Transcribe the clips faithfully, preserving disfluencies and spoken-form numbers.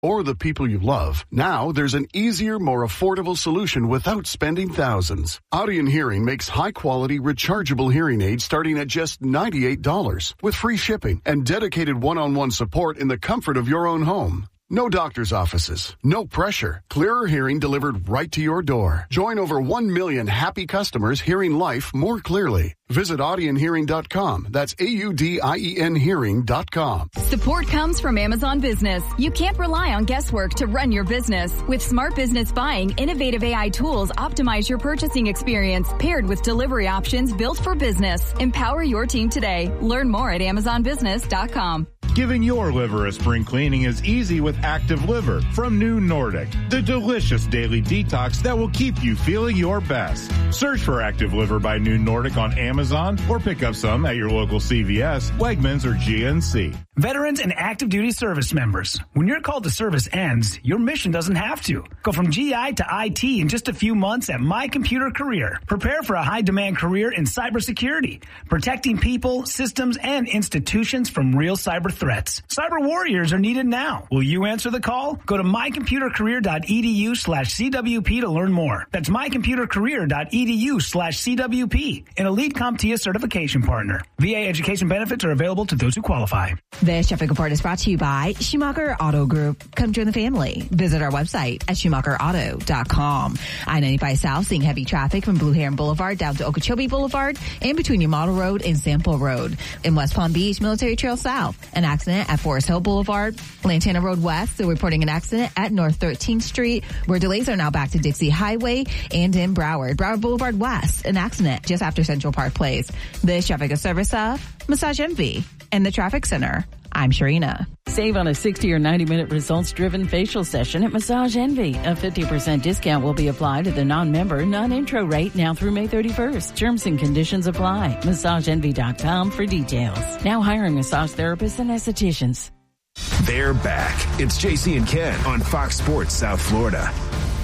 or the people you love. Now there's an easier, more affordable solution without spending thousands. Audien Hearing makes high-quality, rechargeable hearing aids starting at just ninety-eight dollars with free shipping and dedicated one-on-one support in the comfort of your own home. No doctor's offices, no pressure. Clearer hearing delivered right to your door. Join over one million happy customers hearing life more clearly. Visit audien hearing dot com. That's A U D I E N hearing dot com. Support comes from Amazon Business. You can't rely on guesswork to run your business. With Smart Business Buying, innovative A I tools optimize your purchasing experience, paired with delivery options built for business. Empower your team today. Learn more at amazon business dot com. Giving your liver a spring cleaning is easy with Active Liver from New Nordic, the delicious daily detox that will keep you feeling your best. Search for Active Liver by New Nordic on Amazon or pick up some at your local C V S, Wegmans, or G N C. Veterans and active duty service members, when your call to service ends, your mission doesn't have to. Go from G I to I T in just a few months at My Computer Career. Prepare for a high-demand career in cybersecurity, protecting people, systems, and institutions from real cyber threats. Cyber warriors are needed now. Will you answer the call? Go to my computer career dot e d u slash C W P to learn more. That's my computer career dot e d u slash C W P, an elite CompTIA certification partner. V A education benefits are available to those who qualify. This traffic report is brought to you by Schumacher Auto Group. Come join the family. Visit our website at schumacher auto dot com. I ninety-five South seeing heavy traffic from Blue Heron Boulevard down to Okeechobee Boulevard and between New Model Road and Sample Road. In West Palm Beach, Military Trail South, an accident at Forest Hill Boulevard. Lantana Road West, they're reporting an accident at North thirteenth Street, where delays are now back to Dixie Highway and in Broward. Broward Boulevard West, an accident just after Central Park Place. This traffic is service of Massage Envy and the Traffic Center. I'm Sharina. Save on a sixty or ninety minute results-driven facial session at Massage Envy. A fifty percent discount will be applied to the non-member, non-intro rate now through May thirty-first. Terms and conditions apply. massage envy dot com for details. Now hiring massage therapists and estheticians. They're back. It's J C and Ken on Fox Sports South Florida.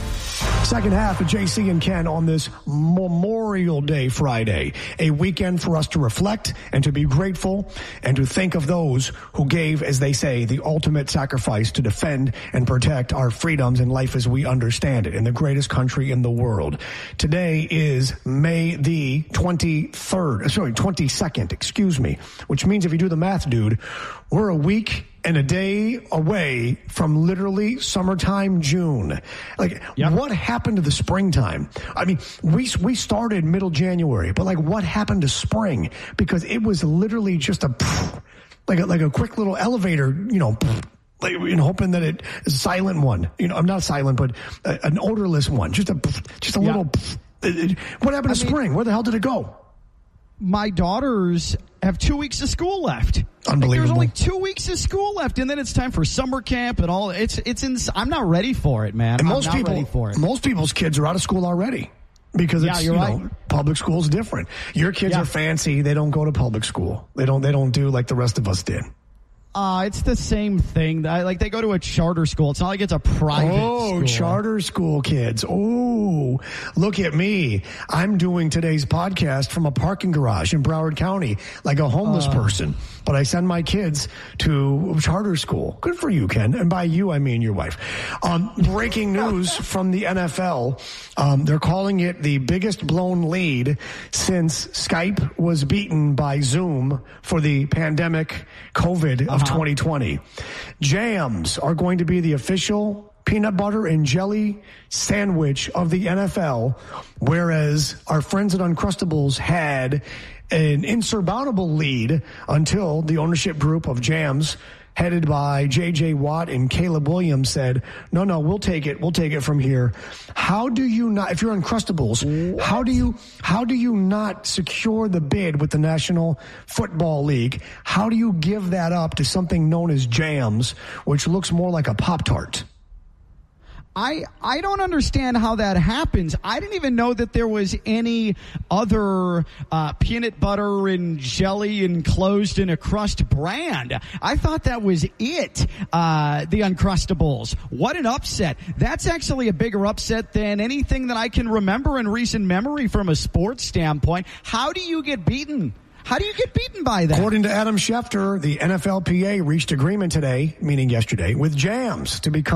Second half of J C and Ken on this Memorial Day Friday, a weekend for us to reflect and to be grateful and to think of those who gave, as they say, the ultimate sacrifice to defend and protect our freedoms and life as we understand it in the greatest country in the world. Today is May the twenty-third, sorry, twenty-second, excuse me, which means if you do the math, dude, we're a week and a day away from literally summertime June. Like, yep. What happened to the springtime? I mean, we we started middle January, but like, what happened to spring? Because it was literally just a like a, like a quick little elevator, you know, like, you know, hoping that it is a silent one. You know, I'm not silent, but a, an odorless one. Just a just a yep. little. What happened to I spring? Mean, Where the hell did it go? My daughters have two weeks of school left. Unbelievable. Like, there's only two weeks of school left, and then it's time for summer camp and all. It's it's. Ins- I'm not ready for it, man. And most I'm not people, ready for it. Most people's kids are out of school already because it's, yeah, you're you right. know, public school's different. Your kids yeah. are fancy. They don't go to public school. They don't. They don't do like the rest of us did. Uh, it's the same thing. Like, they go to a charter school. It's not like it's a private oh, school. Oh, charter school kids. Oh, look at me. I'm doing today's podcast from a parking garage in Broward County, like a homeless uh, person. But I send my kids to charter school. Good for you, Ken. And by you, I mean your wife. Um, breaking news from the N F L. Um, they're calling it the biggest blown lead since Skype was beaten by Zoom for the pandemic COVID of uh-huh. twenty twenty. Jams are going to be the official peanut butter and jelly sandwich of the N F L, whereas our friends at Uncrustables had an insurmountable lead until the ownership group of Jams, headed by J J Watt and Caleb Williams, said, no, no, we'll take it. We'll take it from here. How do you not, if you're Uncrustables, what? how do you, how do you not secure the bid with the National Football League? How do you give that up to something known as Jams, which looks more like a Pop-Tart? I, I don't understand how that happens. I didn't even know that there was any other uh, peanut butter and jelly enclosed in a crust brand. I thought that was it, uh, the Uncrustables. What an upset. That's actually a bigger upset than anything that I can remember in recent memory from a sports standpoint. How do you get beaten? How do you get beaten by that? According to Adam Schefter, the N F L P A reached agreement today, meaning yesterday, with Jams to become